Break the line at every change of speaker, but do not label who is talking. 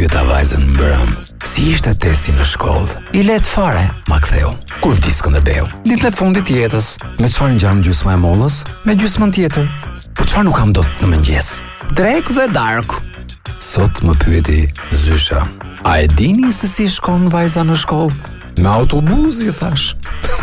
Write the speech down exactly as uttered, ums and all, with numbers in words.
pyeta vajzën në brëm. Si ishte testi në shkollë? I let fare, ma ktheu. Kur vdis Skënderbeu? Ditën e fundit të jetës. Me çfarë ngjan gjysma e mollës? Me gjysmën tjetër. Po çfarë nuk kam dot në mëngjes? Drek dhe dark. Sot më pyeti Zysha. A e dini se si shkon vajza në shkollë? Me autobus, i thash.